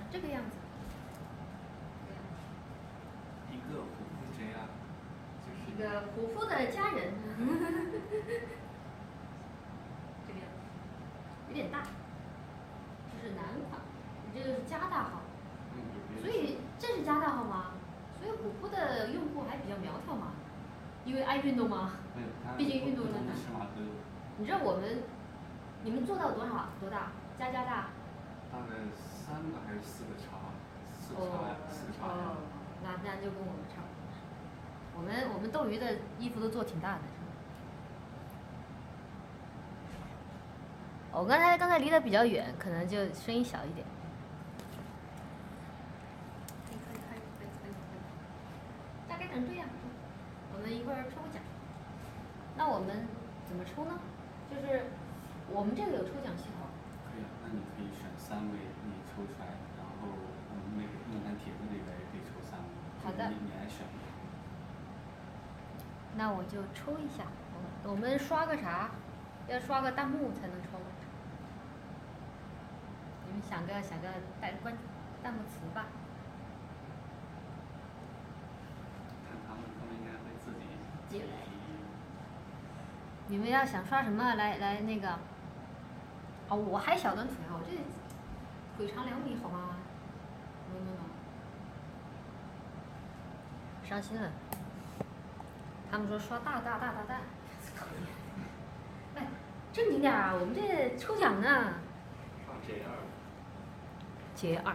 这个样子。 一个虎扑 JR， 就是一个虎扑的家人，这个样子，有点大，这是男款，你这个是加大号，所以这是加大号吗？所以虎扑的用户还比较苗条嘛，因为爱运动嘛，毕竟运动的难。 尺码都有。 你知道你们做到多大？加大？ 大概3个还是4个叉？4个叉。 那就跟我们差不多。我们斗鱼的衣服都做挺大的。我刚才离得比较远，可能就声音小一点。可以。大概成这样。我们一会儿抽奖。那我们怎么抽呢？就是我们这个有抽奖系统。 可以啊，那你可以选3位，你抽出来，然后我们那个论坛帖子那边也可以抽3位。 好的。 你来选。 那我就抽一下。我们刷个啥？要刷个弹幕才能抽。你们想个弹幕词吧。 看他们应该会自己。 你们要想刷什么来那个？哦，我还小短腿啊，我这腿长2米好吗？伤心了。他们说刷大。哎，正经点啊，我们这抽奖呢。 刷 J2。 J2。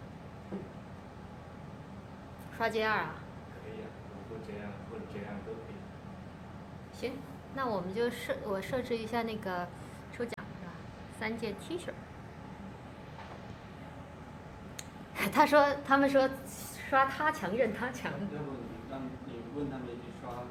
刷 J2啊？ 可以啊，或者 J2 或者 J2都可以。 行，那我们就我设置一下那个抽奖是吧？3件 T 恤。他们说刷他强任他强。 要不你问他们去刷，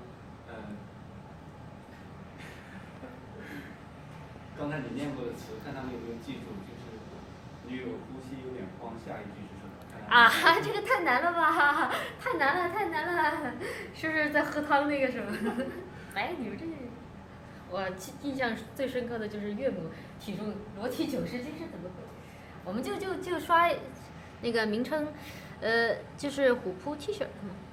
刚才你念过的词，看他们有没有记住，就是女友呼吸有点慌，下一句是什么？ 啊，这个太难了吧！太难了，是不是在喝汤那个什么？哎，你们这，我印象最深刻的就是岳母体重裸体90斤是怎么回事？我们就刷那个名称，就是虎扑 T 恤。